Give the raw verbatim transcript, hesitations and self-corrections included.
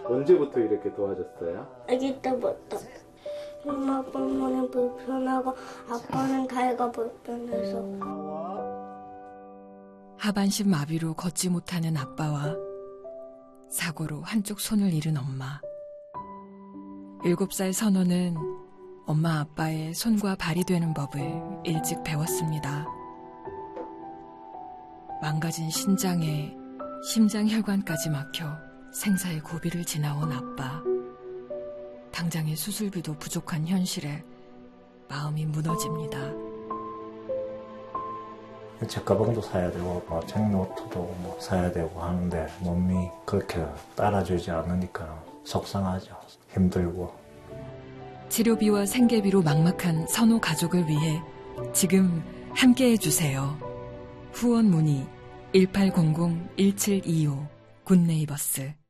언제부터 이렇게 도와줬어요? 아기 때부터. 엄마 때문에 불편하고 아빠는 다리가 불편해서. 하반신 마비로 걷지 못하는 아빠와 사고로 한쪽 손을 잃은 엄마. 일곱 살 선호는 엄마 아빠의 손과 발이 되는 법을 일찍 배웠습니다. 망가진 신장에 심장혈관까지 막혀 생사의 고비를 지나온 아빠. 당장의 수술비도 부족한 현실에 마음이 무너집니다. 책가방도 사야 되고 뭐 책노트도 뭐 사야 되고 하는데 몸이 그렇게 따라주지 않으니까 속상하죠. 힘들고. 치료비와 생계비로 막막한 선호 가족을 위해 지금 함께해 주세요. 후원 문의 일팔공공 일칠이오 굿네이버스